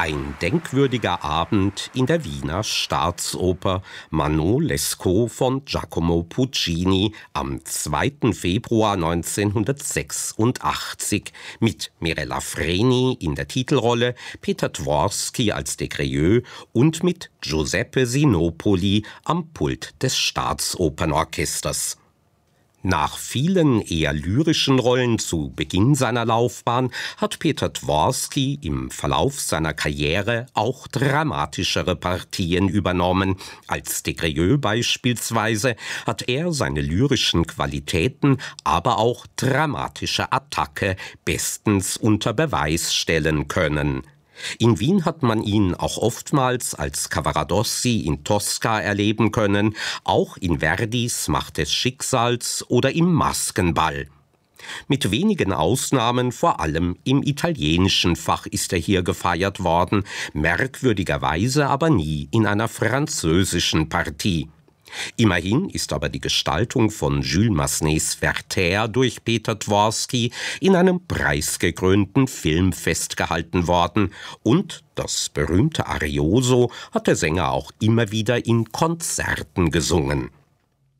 Ein denkwürdiger Abend in der Wiener Staatsoper Manon Lescaut von Giacomo Puccini am 2. Februar 1986 mit Mirella Freni in der Titelrolle, Peter Dvorsky als Descreyeux und mit Giuseppe Sinopoli am Pult des Staatsopernorchesters. Nach vielen eher lyrischen Rollen zu Beginn seiner Laufbahn hat Peter Dvorsky im Verlauf seiner Karriere auch dramatischere Partien übernommen. Als Descreyeux beispielsweise hat er seine lyrischen Qualitäten, aber auch dramatische Attacke bestens unter Beweis stellen können. In Wien hat man ihn auch oftmals als Cavaradossi in Tosca erleben können, auch in Verdis Macht des Schicksals oder im Maskenball. Mit wenigen Ausnahmen, vor allem im italienischen Fach ist er hier gefeiert worden, merkwürdigerweise aber nie in einer französischen Partie. Immerhin ist aber die Gestaltung von Jules Massenets Werther durch Peter Dvorsky in einem preisgekrönten Film festgehalten worden und das berühmte Arioso hat der Sänger auch immer wieder in Konzerten gesungen.